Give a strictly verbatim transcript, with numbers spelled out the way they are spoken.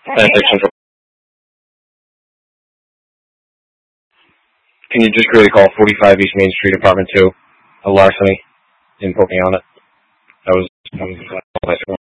Atlantic Central. Can you just really call forty-five East Main Street, Apartment two, a larceny, and put me on it? That was, that was the last one.